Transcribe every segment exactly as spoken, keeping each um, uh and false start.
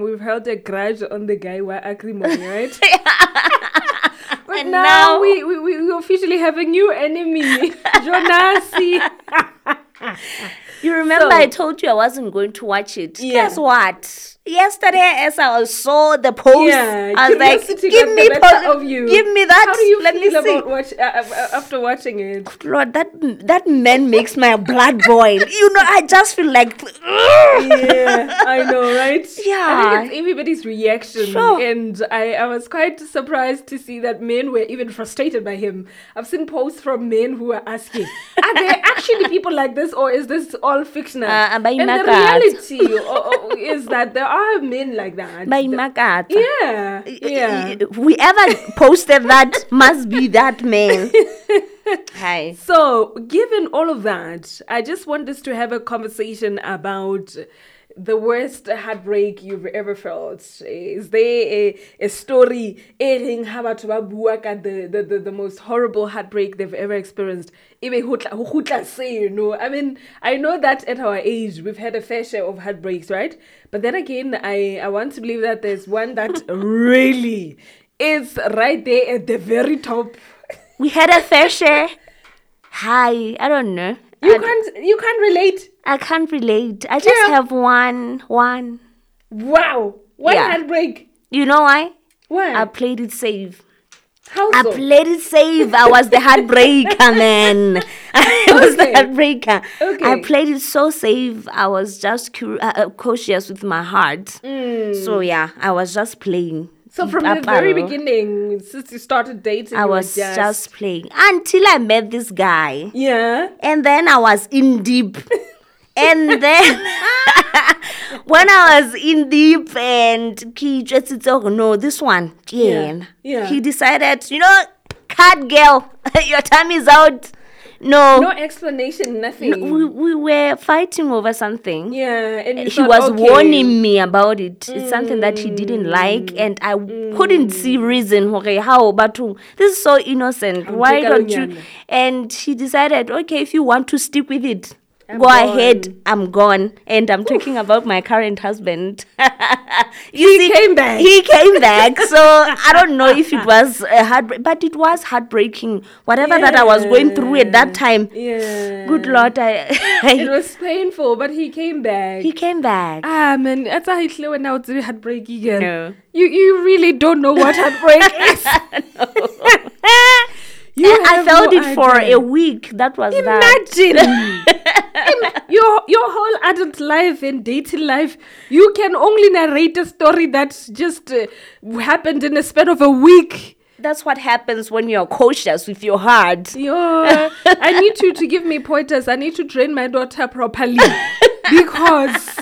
we've held a grudge on the guy wa Acrimony, right? But And now, now- we, we we officially have a new enemy, Jonasi. You remember So- I told you I wasn't going to watch it. Yeah. Guess what? Yesterday, as I saw the post, Yeah, I was like, curiosity "Give got me, the better po- of you. give me that. How do you Let feel me see." about watch uh, uh, after watching it? Lord, that that man makes my blood boil. You know, I just feel like, Yeah, I know, right? Yeah. I think it's everybody's reaction. Sure. And I, I was quite surprised to see that men were even frustrated by him. I've seen posts from men who are asking, are there actually people like this or is this all fictional? Uh, by and the Makat. reality o- o- is that there are men like that. by The- Makata. Yeah, yeah. Whoever posted that must be that man. Hi. So, given all of that, I just want us to have a conversation about the worst heartbreak you've ever felt. Is there a, a story, the, the, the, the most horrible heartbreak they've ever experienced? Ebe hutla- hutla say, you know, I mean, I know that at our age, we've had a fair share of heartbreaks, right? But then again, I, I want to believe that there's one that really is right there at the very top. We had a fair share. Hi. I don't know. You I, can't, you can't relate. I can't relate. I just Yeah. have one. One. Wow. One Yeah. heartbreak. You know why? Why? I played it safe. How I so? played it safe. I was the heartbreaker, man. I was the Okay. heartbreaker. Okay. I played it so safe. I was just cur- uh, uh, cautious with my heart. So yeah, I was just playing. So from the very Aparo. beginning, since you started dating, I you were was just... playing until I met this guy, yeah. and then I was in deep. And then when I was in deep and he just said, "Oh no, this one, yeah, yeah. he decided, you know, cut girl, your time is out. No, No explanation, nothing. we, we were fighting over something. yeah, and you He thought, was okay. warning me about it. It's something that he didn't like, and I couldn't see reason. Okay, how but this is so innocent. Why don't you? Nyana. And he decided, okay, if you want to stick with it, I'm go gone. ahead. I'm gone, and I'm talking about my current husband. He came back. He came back. So I don't know if it was a heart, but it was heartbreaking. Whatever that I was going through at that time. Yeah. Good Lord, I, It was painful, but he came back. he came back. Ah man, that's how he flew now to heartbreak again. No. You you really don't know what heartbreak is. You I have felt no it for idea. a week. That was that. Imagine Im- your your whole adult life and dating life. You can only narrate a story that just uh, happened in a span of a week. That's what happens when you're cautious with your heart. Yo, I need you to give me pointers. I need to train my daughter properly because.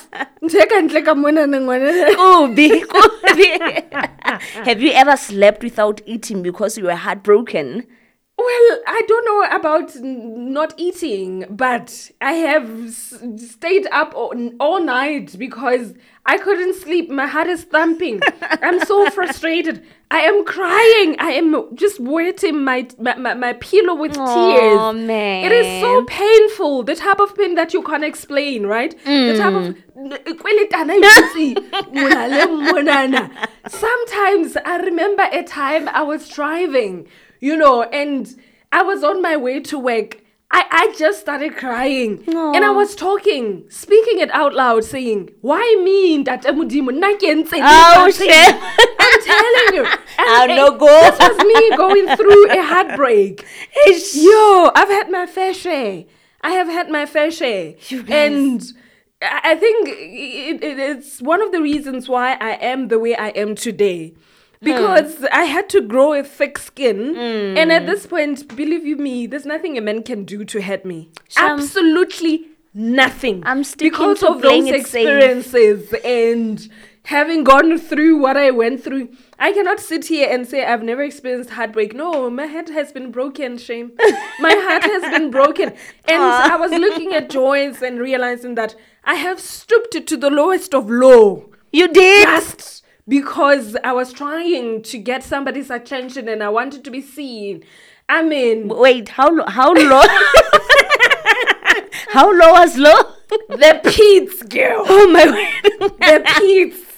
Oh, be- Have you ever slept without eating because you were heartbroken? Well, I don't know about n- not eating, but I have s- stayed up all, all night because I couldn't sleep. My heart is thumping. I'm so frustrated. I am crying. I am just wetting my my, my, my pillow with tears. Oh, man. It is so painful. The type of pain that you can't explain, right? The type of sometimes I remember a time I was driving, you know, and I was on my way to work. I, I just started crying. Aw. And I was talking, speaking it out loud, saying, why me? That Oh, shit. I'm telling you. I'll And no it- go. This was me going through a heartbreak. Yo, I've had my fair share. I have had my fair share. You guys. And I I think it, it, it's one of the reasons why I am the way I am today. Because I had to grow a thick skin. And at this point, believe you me, there's nothing a man can do to hurt me. Sham. Absolutely nothing. I'm sticking because to of playing those it safe. experiences and having gone through what I went through. I cannot sit here and say I've never experienced heartbreak. No, my heart has been broken, shame. My heart has been broken. And I was looking at Joyce and realizing that I have stooped to the lowest of low. You did? Just because I was trying to get somebody's attention and I wanted to be seen. I mean, Wait, how lo- how low? How low was low? the Pete's girl. Oh my word. The Pete's.